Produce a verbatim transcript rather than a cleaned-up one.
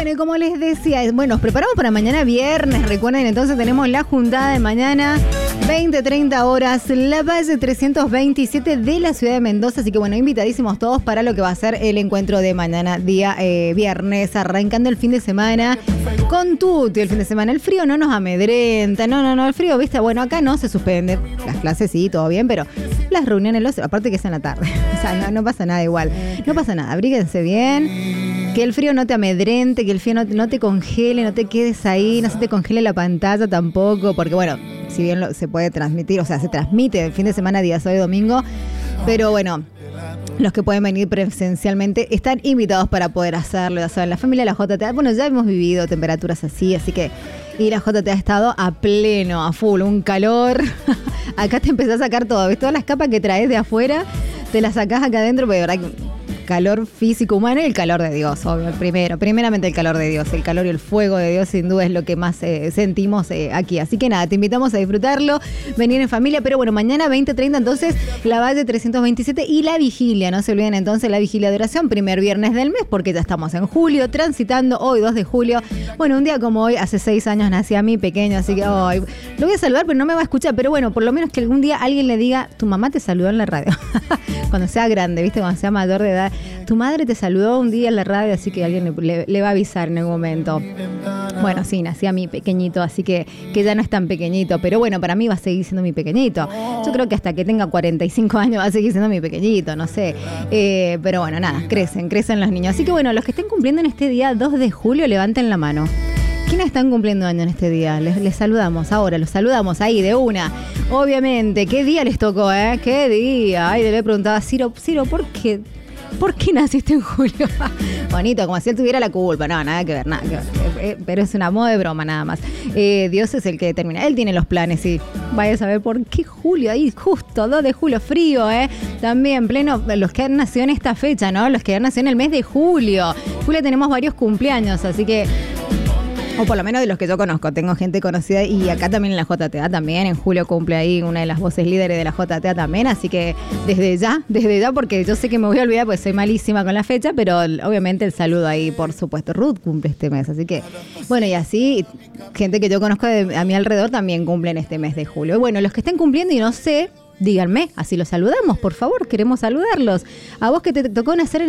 Bueno, y como les decía, bueno, nos preparamos para mañana viernes. Recuerden, entonces tenemos la juntada de mañana, veinte, treinta horas, La Valle trescientos veintisiete de la ciudad de Mendoza. Así que bueno, invitadísimos todos para lo que va a ser el encuentro de mañana, día eh, viernes, arrancando el fin de semana con tutti el fin de semana. El frío no nos amedrenta, no, no, no, el frío, viste, bueno, acá no se suspende. Las clases sí, todo bien, pero las reuniones, los, aparte que es en la tarde. O sea, no, no pasa nada igual. No pasa nada, abríguense bien. Que el frío no te amedrente, que el frío no, no te congele, no te quedes ahí, no se te congele la pantalla tampoco, porque bueno, si bien lo, se puede transmitir, o sea, se transmite el fin de semana, día sábado y domingo, pero bueno, los que pueden venir presencialmente están invitados para poder hacerlo, ya saben, la familia de la J T A, bueno, ya hemos vivido temperaturas así, así que, y la J T A ha estado a pleno, a full, un calor, acá te empezás a sacar todo, ¿ves? Todas las capas que traes de afuera, te las sacás acá adentro, porque de verdad que calor físico humano y el calor de Dios, obvio, primero, primeramente el calor de Dios, el calor y el fuego de Dios sin duda es lo que más eh, sentimos eh, aquí, así que nada, te invitamos a disfrutarlo, venir en familia, pero bueno, mañana veinte treinta entonces La Valle trescientos veintisiete y la vigilia, no se olviden entonces la vigilia de oración, primer viernes del mes, porque ya estamos en julio, transitando hoy dos de julio, bueno, un día como hoy, hace seis años nací a mí pequeño, así que hoy lo voy a saludar, pero no me va a escuchar, pero bueno, por lo menos que algún día alguien le diga, tu mamá te saludó en la radio, cuando sea grande, viste, cuando sea mayor de edad, tu madre te saludó un día en la radio, así que alguien le, le, le va a avisar en algún momento. Bueno, sí, nací a mí pequeñito, así que, que ya no es tan pequeñito, pero bueno, para mí va a seguir siendo mi pequeñito. Yo creo que hasta que tenga cuarenta y cinco años va a seguir siendo mi pequeñito, no sé. Eh, pero bueno, nada, crecen, crecen los niños. Así que bueno, los que estén cumpliendo en este día dos de julio, levanten la mano. ¿Quiénes están cumpliendo año en este día? Les, les saludamos ahora, los saludamos ahí de una. Obviamente, ¿qué día les tocó, eh? ¿Qué día? Ay, le preguntaba a Ciro, Ciro, ¿por qué? ¿Por qué naciste en julio? Bonito, como si él tuviera la culpa. No, nada que ver, nada que ver. Eh, pero es una moda de broma nada más. Eh, Dios es el que determina. Él tiene los planes y vaya a saber por qué julio. Ahí justo, dos de julio, frío, ¿eh? También, pleno, los que han nacido en esta fecha, ¿no? Los que han nacido en el mes de julio. Julio tenemos varios cumpleaños, así que... O por lo menos de los que yo conozco, tengo gente conocida y acá también en la J T A también, en julio cumple ahí una de las voces líderes de la J T A también, así que desde ya, desde ya, porque yo sé que me voy a olvidar porque soy malísima con la fecha, pero obviamente el saludo ahí, por supuesto. Ruth cumple este mes, así que, bueno, y así, gente que yo conozco de, a mi alrededor también cumplen este mes de julio. Y bueno, los que estén cumpliendo y no sé, díganme, así los saludamos, por favor, queremos saludarlos. A vos que te tocó nacer en